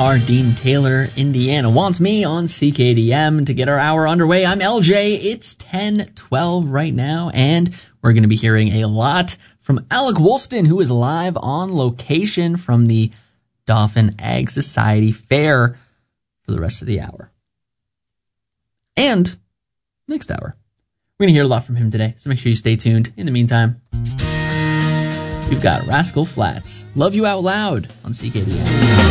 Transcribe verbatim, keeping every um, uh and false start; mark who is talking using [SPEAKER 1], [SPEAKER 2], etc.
[SPEAKER 1] are Dean Taylor, Indiana Wants Me on C K D M. To get our hour underway, I'm L J. It's ten twelve right now, and we're going to be hearing a lot from Alec Woolston, who is live on location from the Dauphin Ag Society Fair for the rest of the hour. And next hour, we're going to hear a lot from him today, so make sure you stay tuned. In the meantime, we've got Rascal Flatts, Love You Out Loud on C K D M.